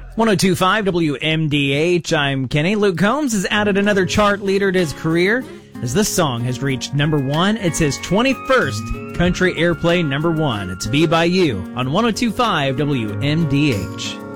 1025 WMDH. I'm Kenny. Luke Combs has added another chart leader to his career as this song has reached number one. It's his 21st country airplay number one. It's Be By You on 1025 WMDH.